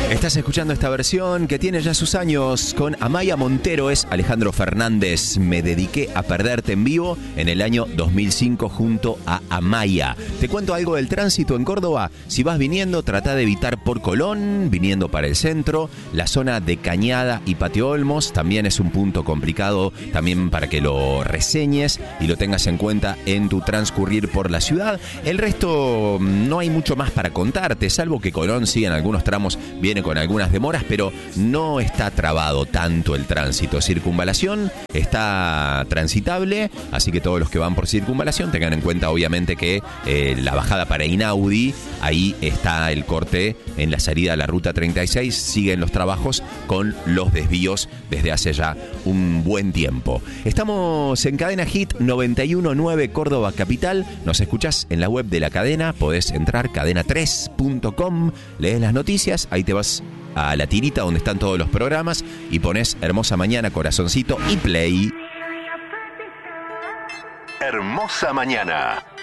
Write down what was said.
Estás escuchando esta versión que tiene ya sus años con Amaya Montero, es Alejandro Fernández. Me dediqué a perderte en vivo en el año 2005 junto a Amaya. Te cuento algo del tránsito en Córdoba. Si vas viniendo, trata de evitar por Colón, viniendo para el centro. La zona de Cañada y Patio Olmos también es un punto complicado, también para que lo reseñes y lo tengas en cuenta en tu transcurrir por la ciudad. El resto no hay mucho más para contarte, salvo que Colón sí en algunos tramos viene con algunas demoras, pero no está trabado tanto el tránsito. Circunvalación está transitable, así que todos los que van por Circunvalación tengan en cuenta obviamente que la bajada para Inaudi, ahí está el corte en la salida a la ruta 36, siguen los trabajos con los desvíos desde hace ya un buen tiempo. Estamos en Cadena Hit 91.9 Córdoba Capital, nos escuchás en la web de la cadena, podés entrar cadena3.com, lees las noticias, ahí te vas a la tirita donde están todos los programas y pones Hermosa Mañana, corazoncito y play. Hermosa Mañana.